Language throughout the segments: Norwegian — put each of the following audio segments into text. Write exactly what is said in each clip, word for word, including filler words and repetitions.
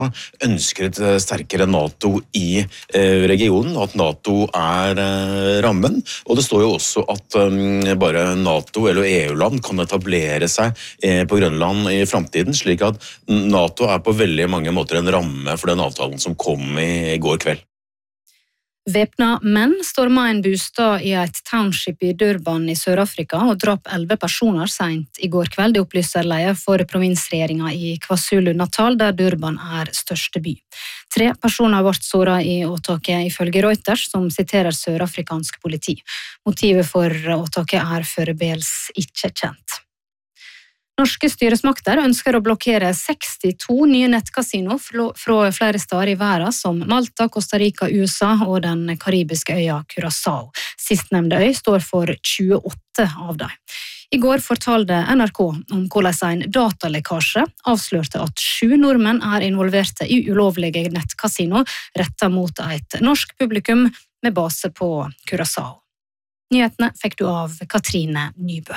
ønsker et sterkere NATO i eh, regionen, at NATO er eh, rammen. Og det står jo også at um, bare NATO eller E U-land kan etablere seg eh, på Grønland i fremtiden, slik at NATO er på veldig mange måter en ramme for den avtalen som kom i går kveld. Væpna menn storma en bostad i et township i Durban i Sør-Afrika og drap elleve personer sent i går kveld, det opplyser leder for provinsregjeringa i KwaZulu-Natal, der Durban er største by. Tre personer ble såret i åtaket ifølge Reuters, som siterer sørafrikansk politi. Motivet for åtaket er foreløpig ikke kjent. Norske styresmakter ønsker å blokkere sekstito nye nettkasino fra flere steder i verden, som Malta, Costa Rica, U S A og den karibiske øya Curaçao. Sistnevnte øy står for tjueåtte av dem. I går fortalte N R K om hvordan en datalekkasje avslørte at sju nordmenn er involverte i ulovlige nettkasino rettet mot et norsk publikum med base på Curaçao. Nyhetene fikk du av Katrine Nybø.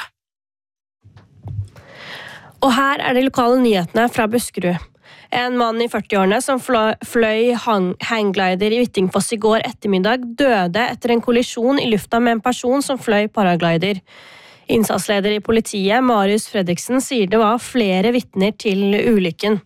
Og her er de lokale nyhetene fra Buskerud. En mann i førtiårene som fløy hangglider i Hvittingfoss i går ettermiddag døde etter en kollisjon i lufta med en person som fløy paraglider. Innsatsleder i politiet, Marius Fredriksen, sier det var flere vitner til ulykken.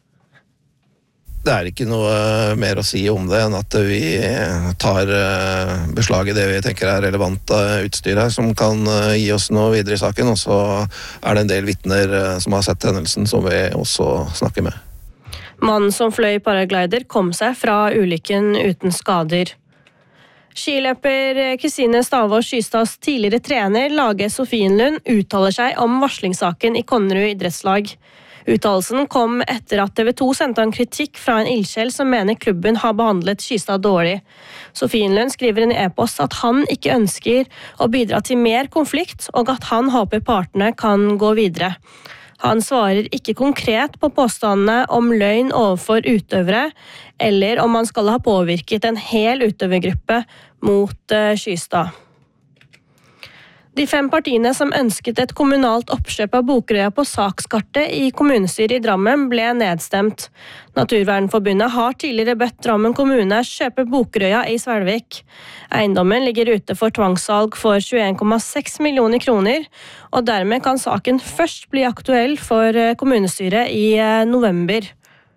Det er ikke noe mer å si om det enn at vi tar beslag i det vi tenker er relevant utstyr her, som kan gi oss noe videre i saken, og så er det en del vitner som har sett hendelsen som vi også snakker med. Mannen som fløy paraglider kom seg fra ulykken uten skader. Skiløper Kristine Stavås Skystads tidligere trener Lage Sofienlund uttaler seg om varslingssaken i Konnerud idrettslag. Uttalelsen kom etter at T V to sendte en kritikk fra en ildsjel som mener klubben har behandlet Skystad dårlig. Sofienlund skriver i en e-post at han ikke ønsker å bidra til mer konflikt, og at han håper partene kan gå videre. Han svarer ikke konkret på påstandene om løgn overfor utøvere, eller om han skal ha påvirket en hel utøvergruppe mot Skystad. De fem partiene som ønsket et kommunalt oppkjøp av Bokerøya på sakskartet i kommunestyret i Drammen ble nedstemt. Naturvernforbundet har tidligere bedt Drammen kommune kjøpe Bokerøya i Svelvik. Eiendommen ligger ute for tvangssalg for tjueen komma seks millioner kroner, og dermed kan saken først bli aktuell for kommunestyret i november.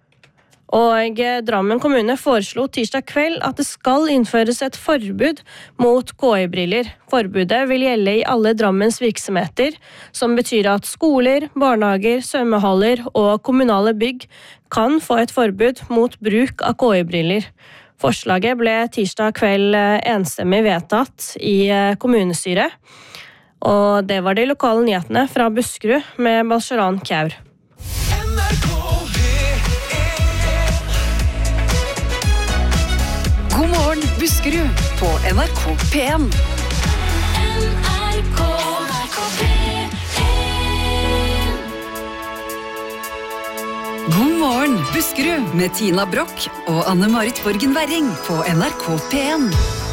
Og Drammen kommune foreslo tirsdag kveld at det skal innføres et forbud mot K I-briller. Forbudet vil gjelde i alle Drammens virksomheter, som betyr at skoler, barnehager, svømmehaller og kommunale bygg kan få et forbud mot bruk av K I-briller. Forslaget ble tirsdag kveld enstemmig vedtatt i kommunestyret, og det var de lokale nyhetene fra Buskerud med Balsharan Kaur. God morgen, Buskerud, på N R K P en. N R K P en. God morgen, Buskerud, med Tina Brock og Anne-Marit Borgen Werring på N R K P en.